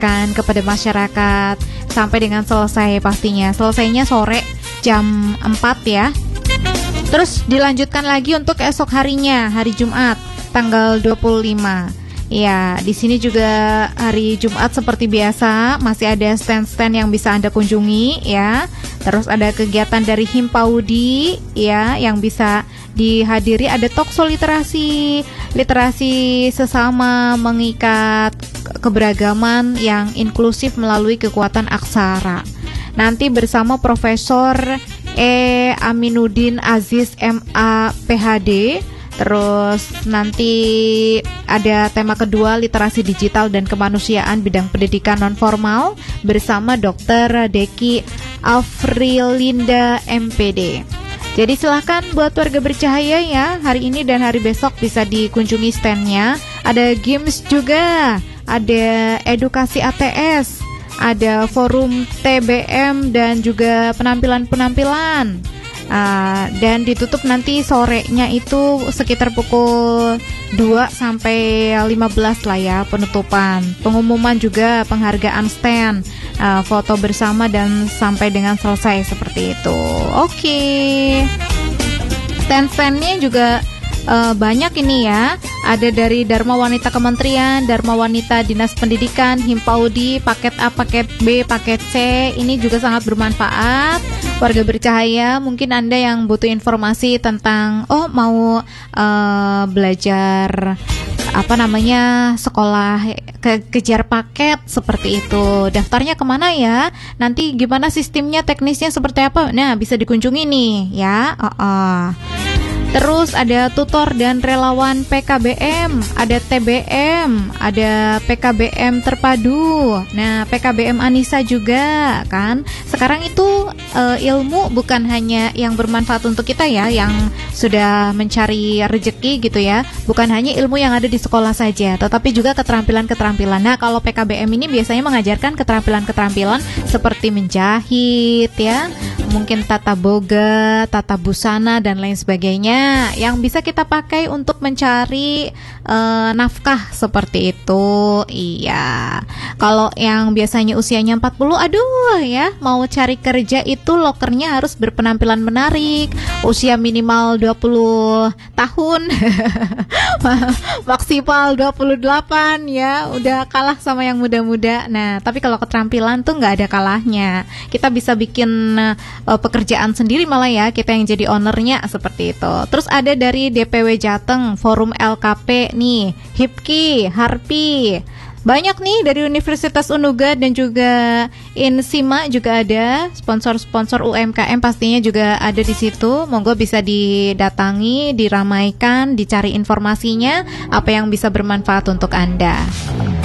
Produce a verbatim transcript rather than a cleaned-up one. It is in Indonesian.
disebarkan kepada masyarakat sampai dengan selesai pastinya. Selesainya sore jam empat ya. Terus dilanjutkan lagi untuk esok harinya, hari Jumat, tanggal dua puluh lima. Ya, di sini juga hari Jumat seperti biasa masih ada stand-stand yang bisa Anda kunjungi ya. Terus ada kegiatan dari Himpaudi ya yang bisa dihadiri, ada talkshow literasi, literasi sesama mengikat keberagaman yang inklusif melalui kekuatan aksara. Nanti bersama Profesor E. Aminuddin Aziz M A P H D. Terus nanti ada tema kedua, literasi digital dan kemanusiaan bidang pendidikan non formal bersama dokter Deki Afrilinda M P D. Jadi silahkan buat warga bercahaya ya, hari ini dan hari besok bisa dikunjungi standnya. Ada games juga, ada edukasi A T S, ada forum T B M dan juga penampilan-penampilan. Uh, dan ditutup nanti sorenya itu sekitar pukul dua sampai lima belas lah ya penutupan. Pengumuman juga penghargaan stand, uh, foto bersama dan sampai dengan selesai seperti itu. Oke. Okay. Stand-standnya juga uh, banyak ini ya. Ada dari Dharma Wanita Kementerian, Dharma Wanita Dinas Pendidikan, Himpaudi, paket A, paket B, paket C. Ini juga sangat bermanfaat. Warga bercahaya, mungkin Anda yang butuh informasi tentang oh mau uh, belajar apa namanya sekolah ke kejar paket seperti itu, daftarnya kemana ya, nanti gimana sistemnya, teknisnya seperti apa, nah bisa dikunjungi nih ya. uh -uh. Terus ada tutor dan relawan P K B M, ada T B M, ada P K B M terpadu. Nah, P K B M Anissa juga kan. Sekarang itu e, ilmu bukan hanya yang bermanfaat untuk kita ya, yang sudah mencari rezeki gitu ya. Bukan hanya ilmu yang ada di sekolah saja, tetapi juga keterampilan-keterampilan. Nah, kalau P K B M ini biasanya mengajarkan keterampilan-keterampilan seperti menjahit ya, mungkin tata boga, tata busana dan lain sebagainya yang bisa kita pakai untuk mencari uh, nafkah seperti itu. Iya. Kalau yang biasanya usianya empat puluh, aduh ya, mau cari kerja itu lokernya harus berpenampilan menarik. Usia minimal dua puluh tahun. Maksimal dua puluh delapan ya, udah kalah sama yang muda-muda. Nah, tapi kalau keterampilan tuh nggak ada kalahnya. Kita bisa bikin uh, pekerjaan sendiri malah ya, kita yang jadi ownernya seperti itu. Terus ada dari D P W Jateng, Forum L K P nih, Hipki, Harpi. Banyak nih dari Universitas Unuga dan juga Insima juga ada, sponsor-sponsor U M K M pastinya juga ada di situ. Monggo bisa didatangi, diramaikan, dicari informasinya apa yang bisa bermanfaat untuk Anda.